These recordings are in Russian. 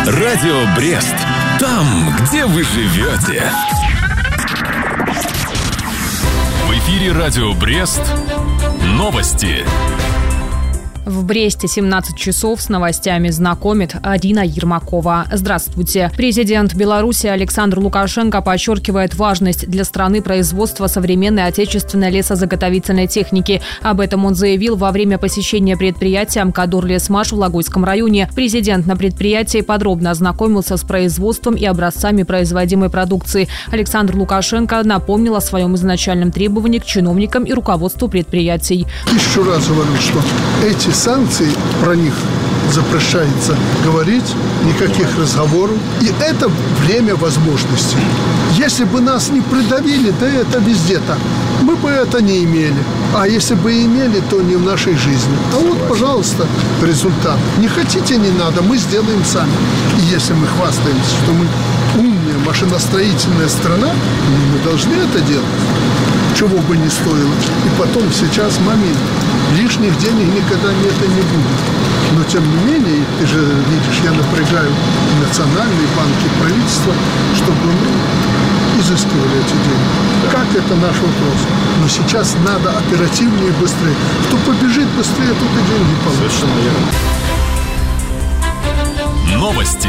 Радио Брест. Там, где вы живете. В эфире Радио Брест. Новости. В Бресте 17 часов с новостями знакомит Арина Ермакова. Здравствуйте. Президент Беларуси Александр Лукашенко подчеркивает важность для страны производства современной отечественной лесозаготовительной техники. Об этом он заявил во время посещения предприятия «Амкадор-Лесмаш» в Логойском районе. Президент на предприятии подробно ознакомился с производством и образцами производимой продукции. Александр Лукашенко напомнил о своем изначальном требовании к чиновникам и руководству предприятий. Еще раз говорю, что эти санкции, про них запрещается говорить, никаких разговоров. И это время возможностей. Если бы нас не придавили, да это везде так. Мы бы это не имели. А если бы имели, то не в нашей жизни. А вот, пожалуйста, результат. Не хотите, не надо, мы сделаем сами. И если мы хвастаемся, что мы умная машиностроительная страна, мы должны это делать. Чего бы ни стоило. И потом сейчас момент. Лишних денег никогда это не будет. Но тем не менее, ты же видишь, я напрягаю национальные банки, правительство, чтобы мы изыскивали эти деньги. Как это наш вопрос? Но сейчас надо оперативнее и быстрее. Кто побежит быстрее, тот и деньги получит. Совершенно верно. Новости.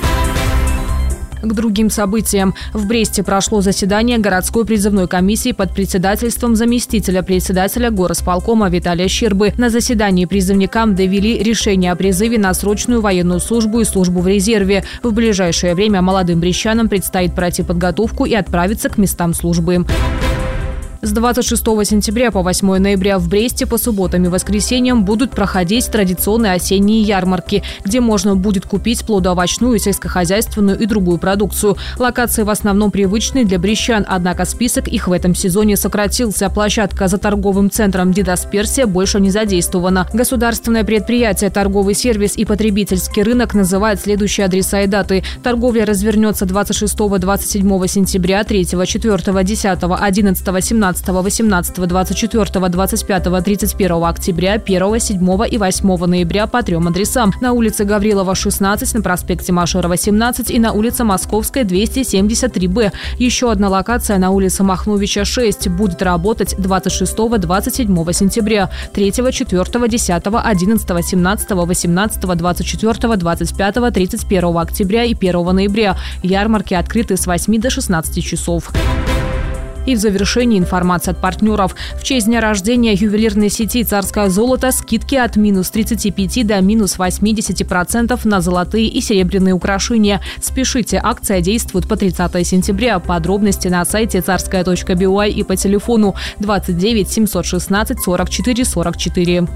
К другим событиям. В Бресте прошло заседание городской призывной комиссии под председательством заместителя председателя горосполкома Виталия Щербы. На заседании призывникам довели решение о призыве на срочную военную службу и службу в резерве. В ближайшее время молодым брестчанам предстоит пройти подготовку и отправиться к местам службы. С 26 сентября по 8 ноября в Бресте по субботам и воскресеньям будут проходить традиционные осенние ярмарки, где можно будет купить плодоовощную, сельскохозяйственную и другую продукцию. Локации в основном привычные для брестчан, однако список их в этом сезоне сократился. Площадка за торговым центром «Дидасперсия» больше не задействована. Государственное предприятие «Торговый сервис» и потребительский рынок называют следующие адреса и даты. Торговля развернется 26-27 сентября, 3, 4, 10, 11, 17, 18, 24, 25, 31 октября, 1, 7 и 8 ноября по 3 адресам. На улице Гаврилова, 16, на проспекте Машерова, 17 и на улице Московская, 273Б. Еще одна локация на улице Махновича, 6 будет работать 26-27 сентября, 3, 4, 10, 11, 17, 18, 24, 25, 31 октября и 1 ноября. Ярмарки открыты с 8 до 16 часов. И в завершении информация от партнеров. В честь дня рождения ювелирной сети «Царское золото» скидки от минус 35 до минус 80% на золотые и серебряные украшения. Спешите, акция действует по 30 сентября. Подробности на сайте царская.by и по телефону 29 716 44 44.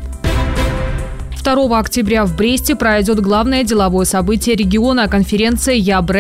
2 октября в Бресте пройдет главное деловое событие региона – конференция «Я бренд».